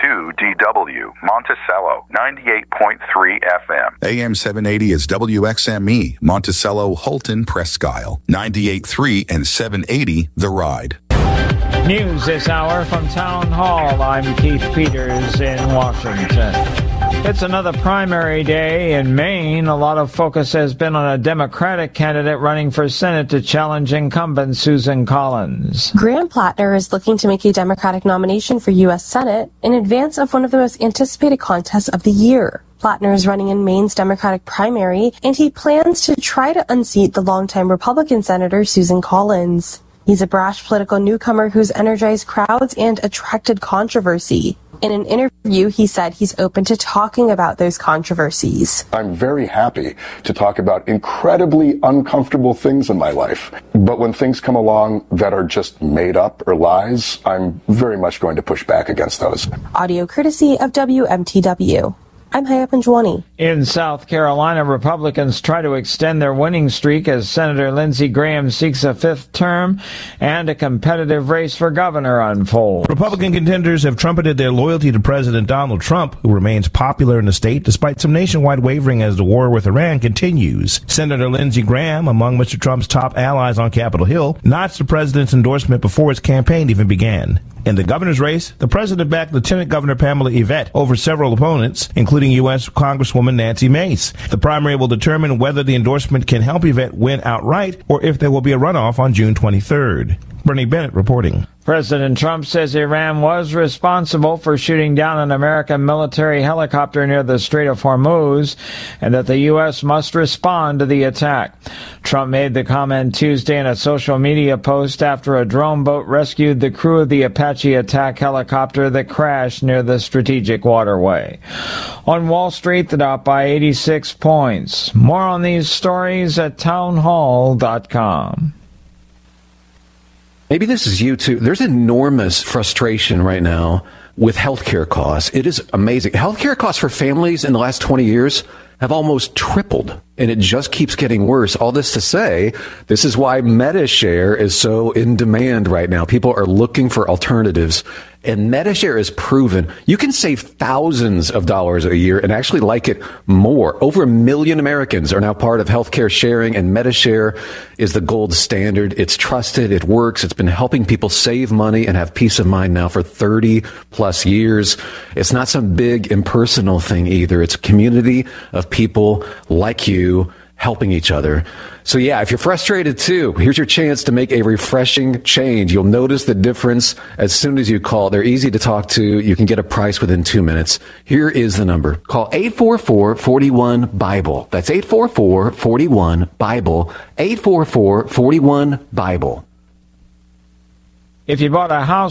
WM2DW, Monticello, 98.3 FM. AM 780 is WXME, Monticello, Holton, Presque Isle, 98.3 and 780, The Ride. News this hour from Town Hall. I'm Keith Peters in Washington. It's another primary day in Maine. A lot of focus has been on a Democratic candidate running for Senate to challenge incumbent Susan Collins. Graham Plattner is looking to make a Democratic nomination for U.S. Senate in advance of one of the most anticipated contests of the year. Plattner is running in Maine's Democratic primary, and he plans to try to unseat the longtime Republican Senator Susan Collins. He's a brash political newcomer who's energized crowds and attracted controversy. In an interview, he said he's open to talking about those controversies. I'm very happy to talk about incredibly uncomfortable things in my life. But when things come along that are just made up or lies, I'm very much going to push back against those. Audio courtesy of WMTW. I'm Hayap Anjwani. In South Carolina, Republicans try to extend their winning streak as Senator Lindsey Graham seeks a fifth term and a competitive race for governor unfolds. Republican contenders have trumpeted their loyalty to President Donald Trump, who remains popular in the state despite some nationwide wavering as the war with Iran continues. Senator Lindsey Graham, among Mr. Trump's top allies on Capitol Hill, notched the president's endorsement before his campaign even began. In the governor's race, the president backed Lieutenant Governor Pamela Yvette over several opponents, including U.S. Congresswoman Nancy Mace. The primary will determine whether the endorsement can help Yvette win outright or if there will be a runoff on June 23rd. Bernie Bennett reporting. President Trump says Iran was responsible for shooting down an American military helicopter near the Strait of Hormuz and that the U.S. must respond to the attack. Trump made the comment Tuesday in a social media post after a drone boat rescued the crew of the Apache attack helicopter that crashed near the strategic waterway. On Wall Street, the Dow by 86 points. More on these stories at townhall.com. Maybe this is you too. There's enormous frustration right now with healthcare costs. It is amazing. Healthcare costs for families in the last 20 years have almost tripled, and it just keeps getting worse. All this to say, this is why MediShare is so in demand right now. People are looking for alternatives, and MediShare is proven you can save thousands of dollars a year and actually like it more. Over 1 million Americans are now part of healthcare sharing, and MediShare is the gold standard. It's trusted. It works. It's been helping people save money and have peace of mind now for 30 plus years. It's not some big impersonal thing either. It's a community of people like you helping each other. So yeah, if you're frustrated too, here's your chance to make a refreshing change. You'll notice the difference as soon as you call. They're easy to talk to. You can get a price within 2 minutes. Here is the number. Call 844-41-BIBLE. That's 844-41-BIBLE. 844-41-BIBLE. If you bought a house